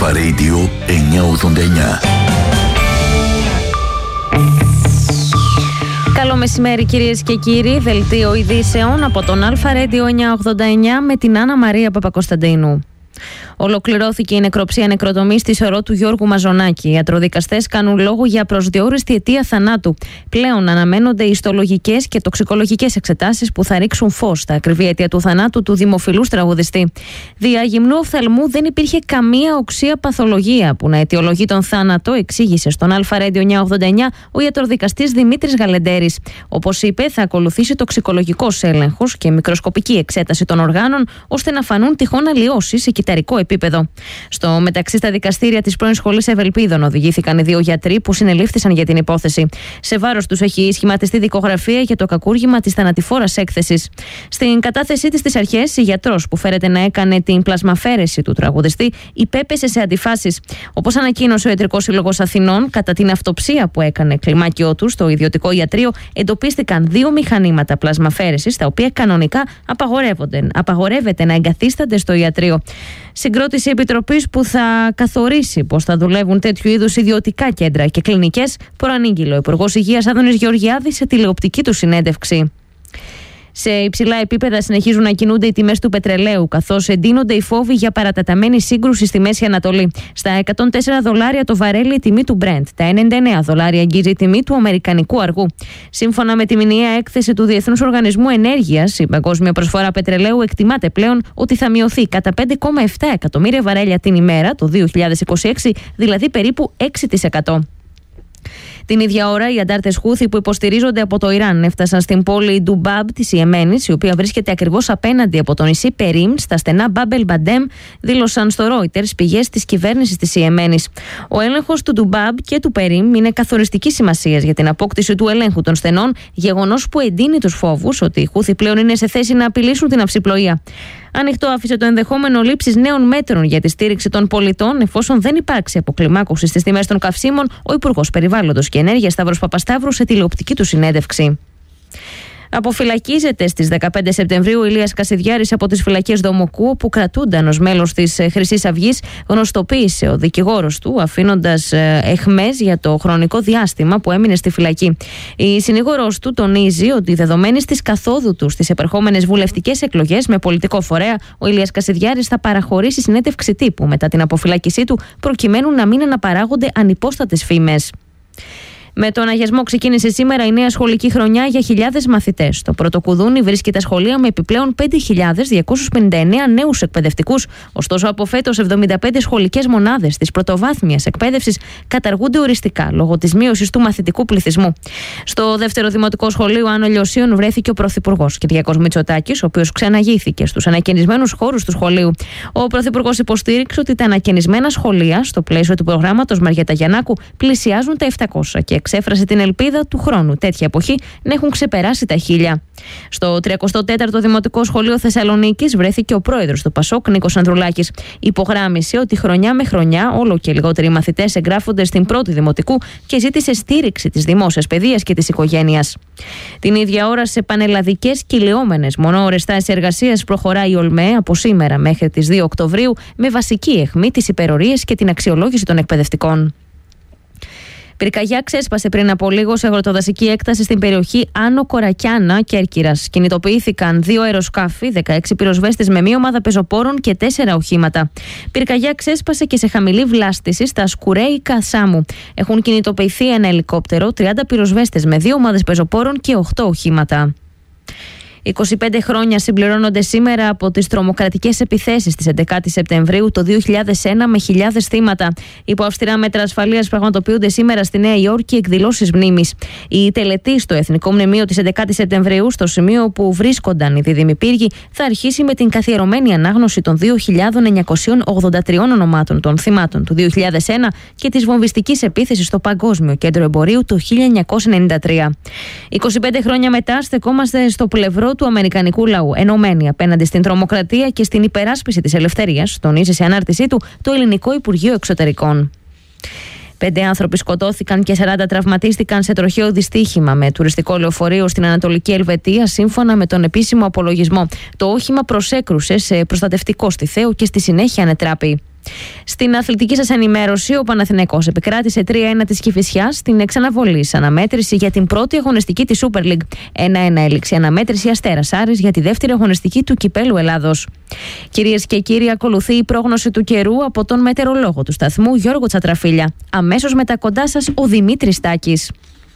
Αλφα Radio 989. Καλό μεσημέρι κυρίες και κύριοι, δελτίο ειδήσεων από τον Αλφα Radio 989 με την Άννα Μαρία Παπακοσταντίνου. Ολοκληρώθηκε η νεκροψία νεκροτομής στη σωρό του Γιώργου Μαζονάκη. Οι ιατροδικαστές κάνουν λόγο για προσδιορίστη αιτία θανάτου. Πλέον αναμένονται ιστολογικές και τοξικολογικές εξετάσεις που θα ρίξουν φως στα ακριβή αιτία του θανάτου του δημοφιλούς τραγουδιστή. Δια γυμνού οφθαλμού δεν υπήρχε καμία οξία παθολογία που να αιτιολογεί τον θάνατο, εξήγησε στον Αλφα Radio 989 ο ιατροδικαστής Δημήτρης Γαλεντέρης. Όπως είπε, θα ακολουθήσει τοξικολογικός έλεγχος και μικροσκοπική εξέταση των οργάνων, ώστε να φανούν τυχόν αλλοιώσεις σε κυταρικό επίπεδο. Στο μεταξύ, στα δικαστήρια της πρώην Σχολής Ευελπίδων οδηγήθηκαν οι δύο γιατροί που συνελήφθησαν για την υπόθεση. Σε βάρος τους έχει σχηματιστεί δικογραφία για το κακούργημα της θανατηφόρας έκθεσης. Στην κατάθεσή της στις αρχές, η γιατρός που φέρεται να έκανε την πλασμαφέρεση του τραγουδιστή υπέπεσε σε αντιφάσεις. Όπως ανακοίνωσε ο Ιατρικός Σύλλογος Αθηνών, κατά την αυτοψία που έκανε κλιμάκιό του στο ιδιωτικό ιατρείο, εντοπίστηκαν δύο μηχανήματα πλασμαφέρεσης, τα οποία κανονικά απαγορεύεται να εγκαθίστανται στο ιατρείο. Συγκρότηση επιτροπής που θα καθορίσει πώς θα δουλεύουν τέτοιου είδους ιδιωτικά κέντρα και κλινικές, προανήγγειλε ο Υπουργός Υγείας Άδωνης Γεωργιάδης σε τηλεοπτική του συνέντευξη. Σε υψηλά επίπεδα συνεχίζουν να κινούνται οι τιμές του πετρελαίου, καθώς εντείνονται οι φόβοι για παρατεταμένη σύγκρουση στη Μέση Ανατολή. Στα $104 το βαρέλι η τιμή του Brent, τα $99 αγγίζει η τιμή του αμερικανικού αργού. Σύμφωνα με τη μηνιαία έκθεση του Διεθνούς Οργανισμού Ενέργειας, η παγκόσμια προσφορά πετρελαίου εκτιμάται πλέον ότι θα μειωθεί κατά 5,7 εκατομμύρια βαρέλια την ημέρα το 2026, δηλαδή περίπου 6%. Την ίδια ώρα, οι αντάρτες Χούθι που υποστηρίζονται από το Ιράν έφτασαν στην πόλη Ντουμπάμπ της Ιεμένης, η οποία βρίσκεται ακριβώς απέναντι από το νησί Περίμ, στα στενά Μπάμπελ Μπαντέμ, δήλωσαν στο Reuters πηγές της κυβέρνησης της Ιεμένης. Ο έλεγχος του Ντουμπάμπ και του Περίμ είναι καθοριστικής σημασίας για την απόκτηση του ελέγχου των στενών, γεγονός που εντείνει τους φόβους ότι οι Χούθι πλέον είναι σε θέση να απειλήσουν την αυσιπλοεία. Ανοιχτό άφησε το ενδεχόμενο λήψης νέων μέτρων για τη στήριξη των πολιτών, εφόσον δεν υπάρξει αποκλιμάκωση στις τιμές των καυσίμων, ο Υπουργός Περιβάλλοντος και Ενέργειας Σταύρος Παπασταύρου σε τηλεοπτική του συνέντευξη. Αποφυλακίζεται στις 15 Σεπτεμβρίου ο Ηλίας Κασιδιάρης από τις φυλακές Δομοκού, όπου κρατούνταν ως μέλος της Χρυσής Αυγής, γνωστοποίησε ο δικηγόρος του, αφήνοντας αιχμές για το χρονικό διάστημα που έμεινε στη φυλακή. Η συνήγορος του τονίζει ότι δεδομένης της καθόδου του στις επερχόμενες βουλευτικές εκλογές με πολιτικό φορέα, ο Ηλίας Κασιδιάρης θα παραχωρήσει συνέντευξη τύπου μετά την αποφυλάκησή του, προκειμένου να μην αναπαράγονται ανυπόστατες φήμες. Με τον αγιασμό ξεκίνησε σήμερα η νέα σχολική χρονιά για χιλιάδες μαθητές. Το Πρωτοκουδούνι βρίσκει τα σχολεία με επιπλέον 5.259 νέους εκπαιδευτικούς. Ωστόσο, από φέτος 75 σχολικές μονάδες της πρωτοβάθμιας εκπαίδευσης καταργούνται οριστικά λόγω της μείωσης του μαθητικού πληθυσμού. Στο δεύτερο δημοτικό σχολείο Άνω Λιωσίων βρέθηκε ο Πρωθυπουργός Κυριάκος Μητσοτάκης, ο οποίος ξαναγήθηκε στους ανακαινισμένους χώρους του σχολείου. Ο Πρωθυπουργός υποστήριξε ότι τα ανακαινισμένα σχολεία, στο πλαίσιο του προγράμματος Μαριέτα Γιαννάκου, πλησιάζουν τα 700 και εξέφρασε την ελπίδα του χρόνου τέτοια εποχή να έχουν ξεπεράσει τα 1.000. Στο 34ο Δημοτικό Σχολείο Θεσσαλονίκης βρέθηκε ο πρόεδρος του ΠΑΣΟΚ, Νίκος Ανδρουλάκης. Υπογράμμισε ότι χρονιά με χρονιά όλο και λιγότεροι μαθητές εγγράφονται στην πρώτη Δημοτικού και ζήτησε στήριξη της δημόσιας παιδείας και της οικογένειας. Την ίδια ώρα, σε πανελλαδικές κυλιόμενες μονοώρες τάσεις εργασίας προχωράει η ΟΛΜΕ από σήμερα μέχρι τις 2 Οκτωβρίου με βασική αιχμή τις υπερορίες και την αξιολόγηση των εκπαιδευτικών. Πυρκαγιά ξέσπασε πριν από λίγο σε αγροτοδασική έκταση στην περιοχή Άνω Κορακιάνα, Κέρκυρας. Κινητοποιήθηκαν 2 αεροσκάφη, 16 πυροσβέστες με μία ομάδα πεζοπόρων και 4 οχήματα. Πυρκαγιά ξέσπασε και σε χαμηλή βλάστηση στα Σκουρέικα Σάμου. Έχουν κινητοποιηθεί ένα ελικόπτερο, 30 πυροσβέστες με 2 ομάδες πεζοπόρων και 8 οχήματα. 25 χρόνια συμπληρώνονται σήμερα από τις τρομοκρατικές επιθέσεις της 11ης Σεπτεμβρίου το 2001 με χιλιάδες θύματα. Υπό αυστηρά μέτρα ασφαλείας πραγματοποιούνται σήμερα στη Νέα Υόρκη εκδηλώσεις μνήμης. Η τελετή στο Εθνικό Μνημείο της 11ης Σεπτεμβρίου, στο σημείο που βρίσκονταν οι δίδυμοι πύργοι, θα αρχίσει με την καθιερωμένη ανάγνωση των 2.983 ονομάτων των θυμάτων του 2001 και της βομβιστικής επίθεσης στο Παγκόσμιο Κέντρο Εμπορίου το 1993. 25 χρόνια μετά στεκόμαστε στο πλευρό του αμερικανικού λαού, ενωμένοι απέναντι στην τρομοκρατία και στην υπεράσπιση της ελευθερίας, τονίζει σε ανάρτησή του το Ελληνικό Υπουργείο Εξωτερικών. 5 άνθρωποι σκοτώθηκαν και 40 τραυματίστηκαν σε τροχαίο δυστύχημα με τουριστικό λεωφορείο στην Ανατολική Ελβετία, σύμφωνα με τον επίσημο απολογισμό. Το όχημα προσέκρουσε σε προστατευτικό στη Θέο και στη συνέχεια ανετράπη. Στην αθλητική σας ενημέρωση, ο Παναθηναϊκός επικράτησε 3-1 της Κηφισιάς στην εξαναβολής αναμέτρηση για την πρώτη αγωνιστική της Super League. 1-1 έληξε αναμέτρηση Αστέρας Άρης για τη δεύτερη αγωνιστική του Κυπέλλου Ελλάδος. Κυρίες και κύριοι, ακολουθεί η πρόγνωση του καιρού από τον μετεωρολόγο του σταθμού Γιώργο Τσατραφίλια. Αμέσως μετά κοντά σας ο Δημήτρης Τάκης.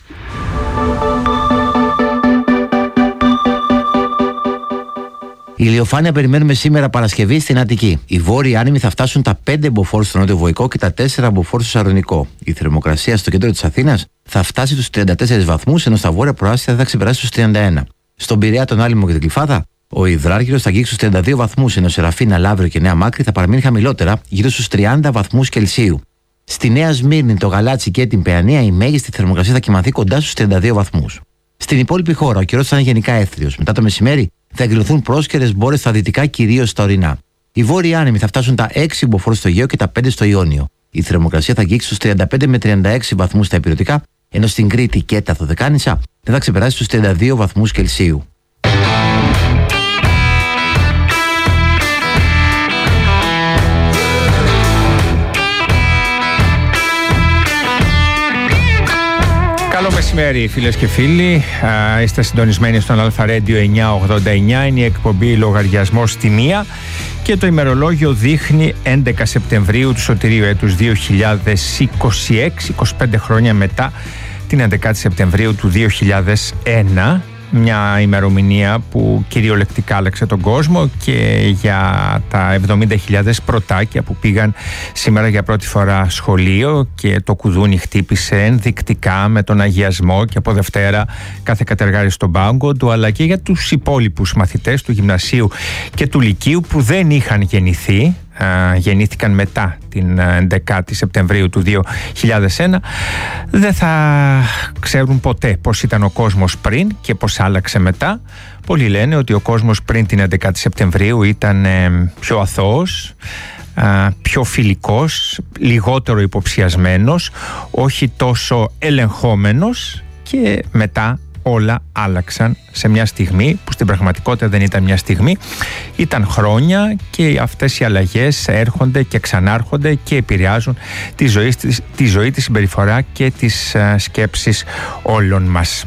Η ηλιοφάνεια περιμένουμε σήμερα Παρασκευή στην Αττική. Οι βόρειοι άνεμοι θα φτάσουν τα 5 μποφόρ στο νότιο Βοϊκό και τα 4 μποφόρ στο Σαρδονικό. Η θερμοκρασία στο κέντρο της Αθήνας θα φτάσει στους 34 βαθμούς, ενώ στα βόρεια προάστια θα ξεπεράσει στους 31. Στον Πειραιά, τον Άλυμο και την Κλιφάδα, ο Ιδράργυρος θα αγγίξει στους 32 βαθμούς, ενώ Σεραφίνα, Λαύριο και Νέα Μάκρη θα παραμείνει χαμηλότερα, γύρω στους 30 βαθμούς Κελσίου. Στη Νέα Σμύρνη, το Γαλάτσι και την Παιανία, η μέγιστη θερμοκρασία θα κυμανθεί κοντά στους 32 βαθμούς. Στην υπόλοιπη χώρα, ο καιρός θα είναι γενικά έθριος. Μετά το μεσημέρι θα εκδηλωθούν πρόσκαιρες μπόρες στα δυτικά, κυρίως στα ορεινά. Οι βόρειοι άνεμοι θα φτάσουν τα 6 μποφόρ στο Αιγαίο και τα 5 στο Ιόνιο. Η θερμοκρασία θα αγγίξει στους 35 με 36 βαθμούς στα ηπειρωτικά, ενώ στην Κρήτη και τα Δωδεκάνησα δεν θα ξεπεράσει στους 32 βαθμούς Κελσίου. Καλό μεσημέρι, φίλες και φίλοι. Είστε συντονισμένοι στον Αλφα Radio 989. Είναι η εκπομπή Λογαριασμός στη Μία και το ημερολόγιο δείχνει 11 Σεπτεμβρίου του σωτηρίου έτους 2026, 25 χρόνια μετά την 11η Σεπτεμβρίου του 2001. Μια ημερομηνία που κυριολεκτικά άλλαξε τον κόσμο και για τα 70.000 πρωτάκια που πήγαν σήμερα για πρώτη φορά σχολείο και το κουδούνι χτύπησε ενδεικτικά με τον αγιασμό και από Δευτέρα κάθε κατεργάρι στον πάγκο του, αλλά και για τους υπόλοιπους μαθητές του γυμνασίου και του λυκείου που δεν είχαν γεννηθεί, γεννήθηκαν μετά την 11η Σεπτεμβρίου του 2001, δεν θα ξέρουν ποτέ πώς ήταν ο κόσμος πριν και πώς άλλαξε μετά. Πολλοί λένε ότι ο κόσμος πριν την 11η Σεπτεμβρίου ήταν πιο αθώος, πιο φιλικός, λιγότερο υποψιασμένος, όχι τόσο ελεγχόμενος, και μετά όλα άλλαξαν σε μια στιγμή που στην πραγματικότητα δεν ήταν μια στιγμή, ήταν χρόνια, και αυτές οι αλλαγές έρχονται και ξανάρχονται και επηρεάζουν τη ζωή, τη συμπεριφορά και τις σκέψεις όλων μας.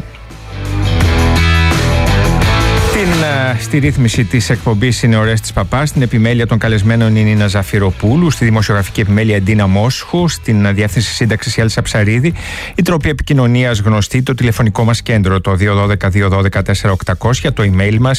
Στη ρύθμιση της εκπομπής είναι ο Ρέστης Παπάς, στην επιμέλεια των καλεσμένων είναι η Νίνα Ζαφυροπούλου, στη δημοσιογραφική επιμέλεια Ντίνα Μόσχου, στην διεύθυνση σύνταξης η Έλσα Ψαρίδη, η τρόπη επικοινωνίας γνωστή, το τηλεφωνικό μας κέντρο το 212-212-4800, το email μας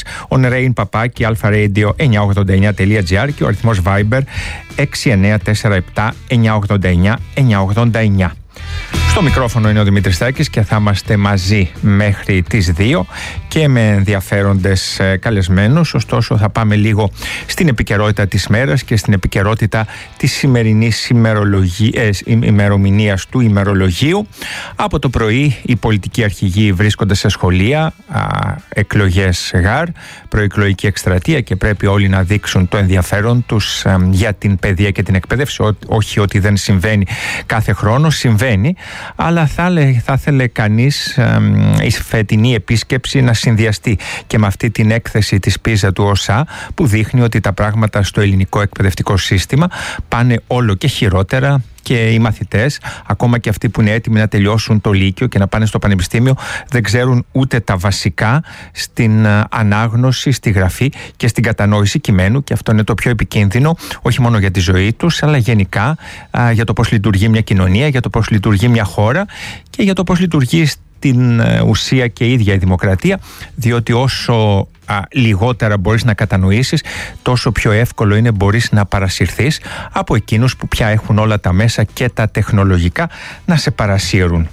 onrain@alpharadio989.gr και ο αριθμός Viber 6947 989 989. Στο μικρόφωνο είναι ο Δημήτρης Τάκης και θα είμαστε μαζί μέχρι τις 2 και με ενδιαφέροντες καλεσμένους. Ωστόσο θα πάμε λίγο στην επικαιρότητα της μέρας και στην επικαιρότητα της σημερινής ημερομηνίας του ημερολογίου. Από το πρωί οι πολιτικοί αρχηγοί βρίσκονται σε σχολεία, εκλογές γάρ, προεκλογική εκστρατεία, και πρέπει όλοι να δείξουν το ενδιαφέρον τους για την παιδεία και την εκπαίδευση. Όχι ότι δεν συμβαίνει κάθε χρόνο, συμβαίνει, αλλά θα ήθελε κανείς η φετινή επίσκεψη να συνδυαστεί και με αυτή την έκθεση της PISA του ΟΣΑ, που δείχνει ότι τα πράγματα στο ελληνικό εκπαιδευτικό σύστημα πάνε όλο και χειρότερα, και οι μαθητές, ακόμα και αυτοί που είναι έτοιμοι να τελειώσουν το λύκειο και να πάνε στο πανεπιστήμιο, δεν ξέρουν ούτε τα βασικά στην ανάγνωση, στη γραφή και στην κατανόηση κειμένου, και αυτό είναι το πιο επικίνδυνο, όχι μόνο για τη ζωή τους, αλλά γενικά για το πώς λειτουργεί μια κοινωνία, για το πώς λειτουργεί μια χώρα και για το πώς λειτουργεί στην ουσία και η ίδια η δημοκρατία, διότι όσο λιγότερα μπορείς να κατανοήσεις, τόσο πιο εύκολο είναι μπορείς να παρασυρθείς από εκείνους που πια έχουν όλα τα μέσα και τα τεχνολογικά να σε παρασύρουν.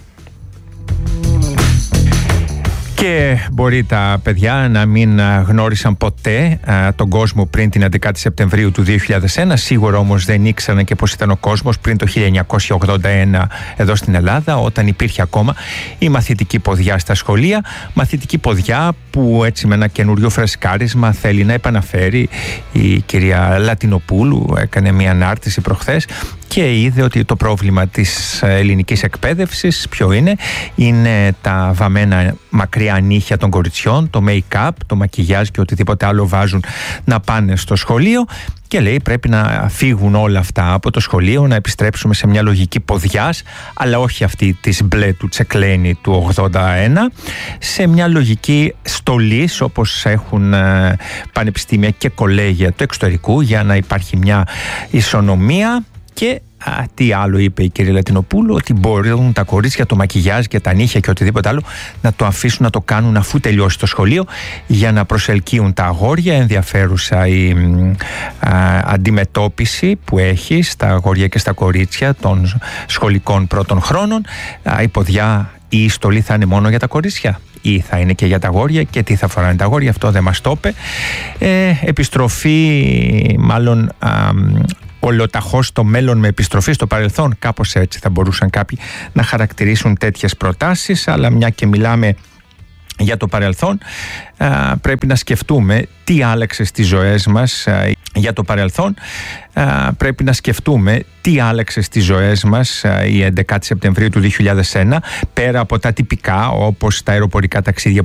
Και μπορεί τα παιδιά να μην γνώρισαν ποτέ τον κόσμο πριν την 11η Σεπτεμβρίου του 2001. Σίγουρα όμως δεν ήξεραν και πώς ήταν ο κόσμος πριν το 1981 εδώ στην Ελλάδα, όταν υπήρχε ακόμα η μαθητική ποδιά στα σχολεία. Μαθητική ποδιά που έτσι με ένα καινούριο φρεσκάρισμα θέλει να επαναφέρει η κυρία Λατινοπούλου. Έκανε μια ανάρτηση προχθές και είδε ότι το πρόβλημα της ελληνικής εκπαίδευσης ποιο είναι τα βαμμένα μακριά νύχια των κοριτσιών, το make-up, το μακιγιάζ και οτιδήποτε άλλο βάζουν να πάνε στο σχολείο, και λέει πρέπει να φύγουν όλα αυτά από το σχολείο, να επιστρέψουμε σε μια λογική ποδιάς, αλλά όχι αυτή της μπλε του τσεκλένη του 81, σε μια λογική στολής όπως έχουν πανεπιστήμια και κολέγια του εξωτερικού, για να υπάρχει μια ισονομία. Και τι άλλο είπε η κυρία Λατινοπούλου, ότι μπορούν τα κορίτσια, το μακιγιάζ και τα νύχια και οτιδήποτε άλλο να το αφήσουν να το κάνουν αφού τελειώσει το σχολείο, για να προσελκύουν τα αγόρια. Ενδιαφέρουσα η αντιμετώπιση που έχει στα αγόρια και στα κορίτσια των σχολικών πρώτων χρόνων. Η ποδιά ή η στολή θα είναι μόνο για τα κορίτσια ή θα είναι και για τα αγόρια, και τι θα φοράνε τα αγόρια, αυτό δεν μας το είπε. Επιστροφή, μάλλον ολοταχώς στο μέλλον με επιστροφή στο παρελθόν, κάπως έτσι θα μπορούσαν κάποιοι να χαρακτηρίσουν τέτοιες προτάσεις. Αλλά μια και μιλάμε για το παρελθόν, πρέπει να σκεφτούμε τι άλλαξε στις ζωές μας. Για το παρελθόν πρέπει να σκεφτούμε τι άλλαξε στις ζωές μας η 11η Σεπτεμβρίου του 2001, πέρα από τα τυπικά όπως τα αεροπορικά ταξίδια